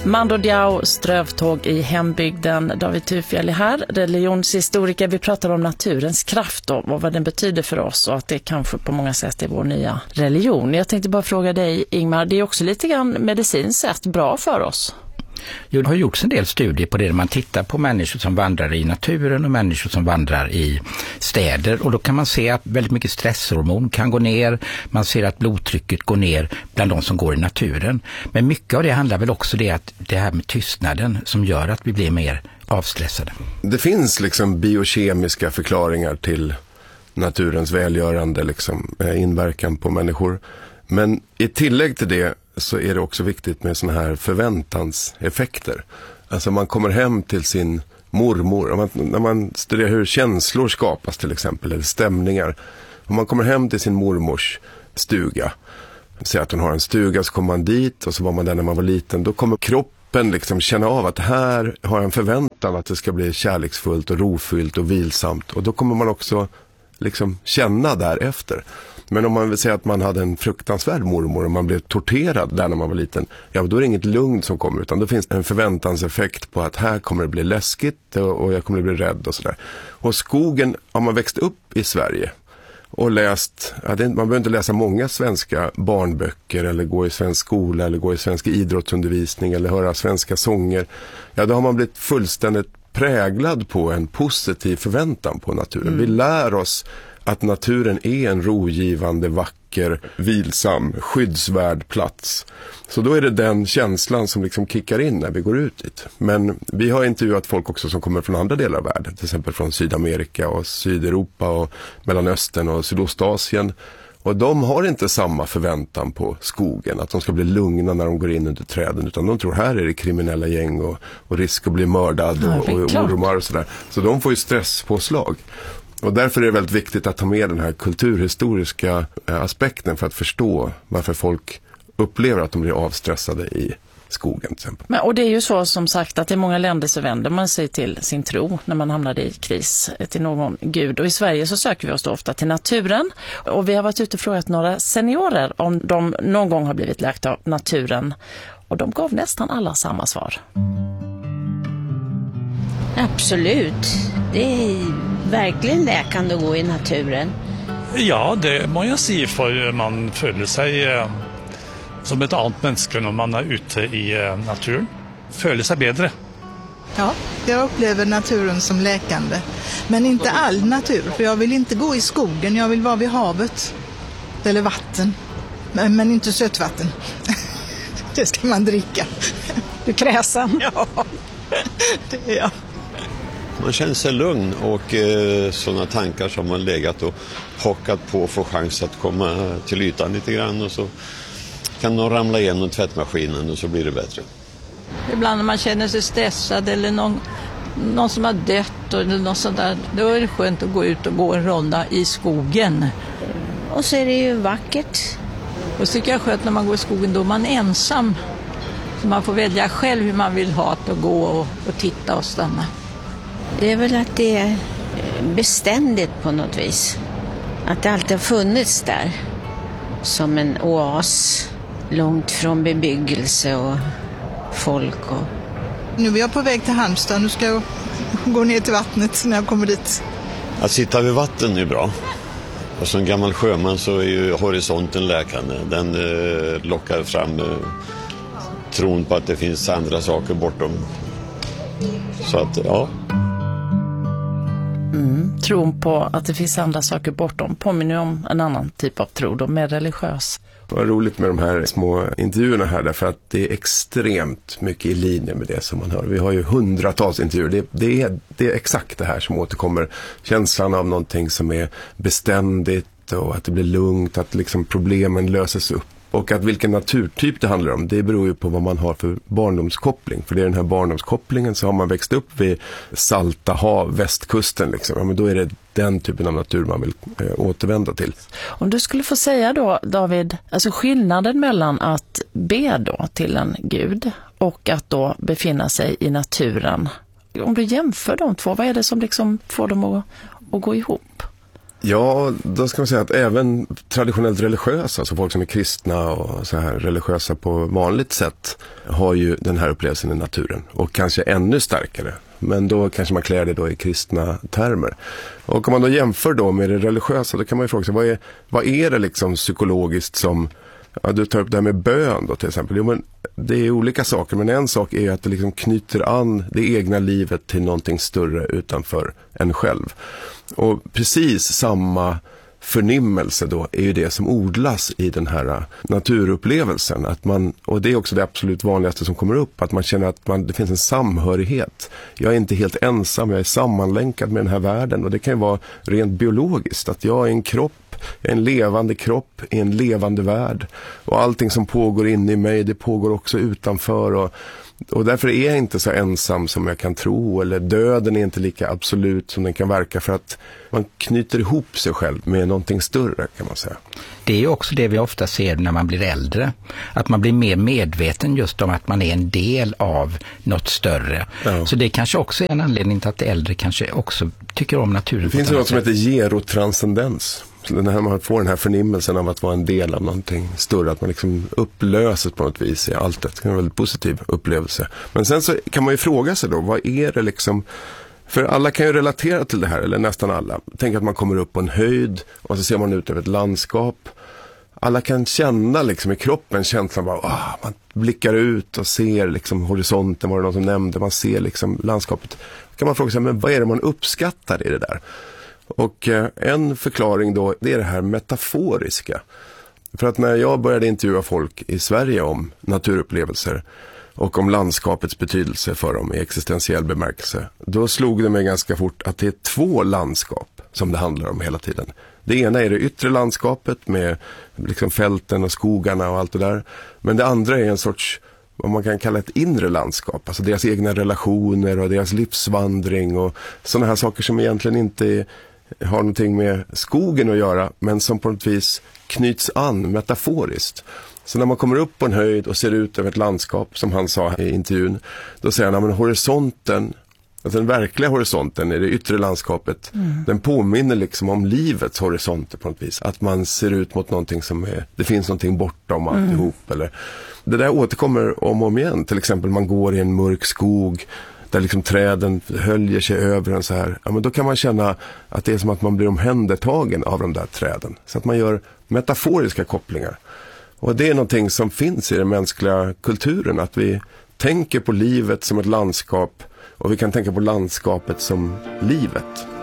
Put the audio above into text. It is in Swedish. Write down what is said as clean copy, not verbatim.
Mando Diao, strövtåg i hembygden. David Thufjell är här, religionshistoriker. Vi pratar om naturens kraft och vad den betyder för oss och att det kanske på många sätt är vår nya religion. Jag tänkte bara fråga dig, Ingmar, det är också lite grann medicinskt sett bra för oss. Jo, det har gjorts en del studier på det där man tittar på människor som vandrar i naturen och människor som vandrar i städer, och då kan man se att väldigt mycket stresshormon kan gå ner, man ser att blodtrycket går ner bland de som går i naturen. Men mycket av det handlar väl också det att det här med tystnaden som gör att vi blir mer avstressade. Det finns liksom biokemiska förklaringar till naturens välgörande inverkan på människor. Men i tillägg till det så är det också viktigt med såna här förväntanseffekter. Alltså man kommer hem till sin mormor, när man studerar hur känslor skapas till exempel, eller stämningar. Om man kommer hem till sin mormors stuga, säger att hon har en stuga, så kommer man dit och så var man där när man var liten, då kommer kroppen känna av att här har en förväntan att det ska bli kärleksfullt och rofyllt och vilsamt, och då kommer man också känna därefter. Men om man vill säga att man hade en fruktansvärd mormor och man blev torterad där när man var liten, ja, då är det inget lugn som kommer, utan då finns en förväntanseffekt på att här kommer det bli läskigt och jag kommer bli rädd och sådär. Och skogen, om man växt upp i Sverige och läst, man behöver inte läsa många svenska barnböcker eller gå i svensk skola eller gå i svensk idrottsundervisning eller höra svenska sånger, ja, då har man blivit fullständigt präglad på en positiv förväntan på naturen. Vi lär oss att naturen är en rogivande, vacker, vilsam, skyddsvärd plats. Så då är det den känslan som kickar in när vi går ut dit. Men vi har intervjuat folk också som kommer från andra delar av världen, till exempel från Sydamerika och Sydeuropa och Mellanöstern och Sydostasien. Och de har inte samma förväntan på skogen, att de ska bli lugna när de går in under träden, utan de tror här är det kriminella gäng och risk att bli mördad och ormar och sådär. Så de får ju stresspåslag. Och därför är det väldigt viktigt att ta med den här kulturhistoriska aspekten för att förstå varför folk upplever att de blir avstressade i skogen till exempel. Men, och det är ju så som sagt att i många länder så vänder man sig till sin tro när man hamnar i kris, till någon gud. Och i Sverige så söker vi oss då ofta till naturen. Och vi har varit ute och frågat några seniorer om de någon gång har blivit läkt av naturen. Och de gav nästan alla samma svar. Absolut. Det är verkligen läkande att gå i naturen. Ja, det må jag säga, för man följer sig som ett annat människa när man är ute i naturen. Följer sig bättre. Ja, jag upplever naturen som läkande. Men inte all natur, för jag vill inte gå i skogen, jag vill vara vid havet. Eller vatten. Men inte sötvatten. Det ska man dricka. Du kräsen. Ja, det är jag. Man känner sig lugn och sådana tankar som man legat och hockat på får chans att komma till ytan lite grann, och så kan de ramla igenom tvättmaskinen och så blir det bättre. Ibland när man känner sig stressad eller någon som har dött eller något sånt där, då är det skönt att gå ut och gå en ronda i skogen. Och så är det ju vackert. Och så tycker jag skönt när man går i skogen, då är man ensam. Så man får välja själv hur man vill ha att gå och titta och stanna. Det är väl att det är beständigt på något vis. Att det alltid har funnits där. Som en oas. Långt från bebyggelse och folk. Nu är jag på väg till Halmstad. Nu ska jag gå ner till vattnet när jag kommer dit. Att sitta vid vatten är bra. Och som gammal sjöman så är ju horisonten läkande. Den lockar fram tron på att det finns andra saker bortom. Så att, ja. Tron på att det finns andra saker bortom påminner om en annan typ av tro, då mer religiös. Det var roligt med de här små intervjuerna här, därför att det är extremt mycket i linje med det som man hör. Vi har ju hundratals intervjuer. Det är exakt det här som återkommer. Känslan av någonting som är beständigt och att det blir lugnt, att problemen löses upp. Och att vilken naturtyp det handlar om, det beror ju på vad man har för barndomskoppling. För det är den här barndomskopplingen, så har man växt upp vid Salta hav, västkusten ja, men då är det den typen av natur man vill återvända till. Om du skulle få säga då, David, alltså skillnaden mellan att be då till en gud och att då befinna sig i naturen. Om du jämför de två, vad är det som får dem att gå ihop? Ja, då ska man säga att även traditionellt religiösa, alltså folk som är kristna och så här religiösa på vanligt sätt, har ju den här upplevelsen i naturen. Och kanske ännu starkare. Men då kanske man klär det då i kristna termer. Och om man då jämför då med det religiösa, då kan man ju fråga sig, vad är det liksom psykologiskt som, ja, du tar upp det här med bön då till exempel. Jo, men det är olika saker, men en sak är att det liksom knyter an det egna livet till någonting större utanför en själv. Och precis samma förnimmelse då är ju det som odlas i den här naturupplevelsen. Att man, och det är också det absolut vanligaste som kommer upp, att man känner att det finns en samhörighet. Jag är inte helt ensam, jag är sammanlänkad med den här världen. Och det kan ju vara rent biologiskt, att jag är en kropp, jag är en levande kropp i en levande värld. Och allting som pågår inne i mig, det pågår också utanför. Och därför är jag inte så ensam som jag kan tro, eller döden är inte lika absolut som den kan verka, för att man knyter ihop sig själv med någonting större, kan man säga. Det är ju också det vi ofta ser när man blir äldre, att man blir mer medveten just om att man är en del av något större. Ja. Så det kanske också är en anledning till att äldre kanske också tycker om naturen. Det finns något som heter gerotranscendens. När man får den här förnimmelsen av att vara en del av någonting större, att man liksom upplöses på något vis i alltet. Det är en väldigt positiv upplevelse. Men sen så kan man ju fråga sig då, vad är det liksom, för alla kan ju relatera till det här, eller nästan alla. Tänk att man kommer upp på en höjd och så ser man ut över ett landskap. Alla kan känna liksom i kroppen känslan bara, man blickar ut och ser liksom horisonten, var det någon som nämnde, man ser liksom landskapet. Då kan man fråga sig, men vad är det man uppskattar i det där? Och en förklaring då, det är det här metaforiska. För att när jag började intervjua folk i Sverige om naturupplevelser och om landskapets betydelse för dem i existentiell bemärkelse, då slog det mig ganska fort att det är 2 landskap som det handlar om hela tiden. Det ena är det yttre landskapet med liksom fälten och skogarna och allt det där. Men det andra är en sorts, vad man kan kalla ett inre landskap. Alltså deras egna relationer och deras livsvandring och sådana här saker som egentligen inte har någonting med skogen att göra, men som på något vis knyts an metaforiskt. Så när man kommer upp på en höjd och ser ut över ett landskap, som han sa i intervjun, då säger han att horisonten, alltså den verkliga horisonten i det yttre landskapet, den påminner liksom om livets horisonter på något vis. Att man ser ut mot någonting som är, det finns någonting bortom alltihop. Eller, det där återkommer om och om igen. Till exempel man går i en mörk skog där liksom träden höljer sig över en så här. Ja, men då kan man känna att det är som att man blir omhändertagen av de där träden. Så att man gör metaforiska kopplingar. Och det är någonting som finns i den mänskliga kulturen. Att vi tänker på livet som ett landskap och vi kan tänka på landskapet som livet.